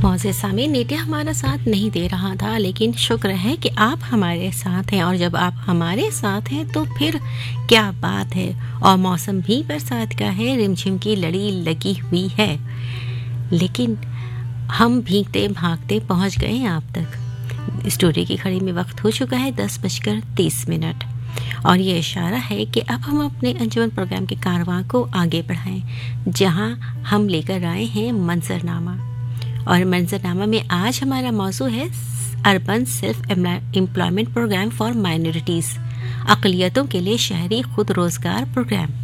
मौज़े सामी नेटिया हमारा साथ नहीं दे रहा था, लेकिन शुक्र है कि आप हमारे साथ हैं, और जब आप हमारे साथ हैं तो फिर क्या बात है। और मौसम भी बरसात का है, रिमझिम की लड़ी लगी हुई है, लेकिन हम भीगते भागते पहुंच गए आप तक। स्टूडियो की घड़ी में वक्त हो चुका है 10:30, और ये इशारा है कि अब हम अपने अंजुमन प्रोग्राम के कारवां को आगे बढ़ाएं, जहां हम लेकर आए हैं मंजरनामा। और मंजरनामा में आज हमारा मौजू है urban self employment programme for minorities, अक़लियतों के लिए शहरी खुद रोजगार प्रोग्राम।